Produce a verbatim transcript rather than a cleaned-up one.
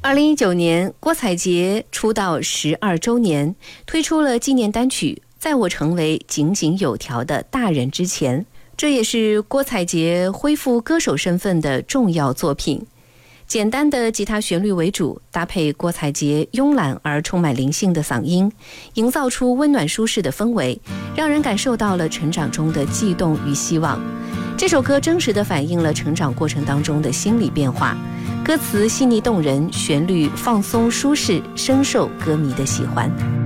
二零一九年，郭采洁出道十二周年，推出了纪念单曲《在我成为井井有条的大人之前》，这也是郭采洁恢复歌手身份的重要作品。简单的吉他旋律为主，搭配郭采洁慵懒而充满灵性的嗓音，营造出温暖舒适的氛围，让人感受到了成长中的悸动与希望。这首歌真实地反映了成长过程当中的心理变化，歌词细腻动人，旋律放松舒适，深受歌迷的喜欢。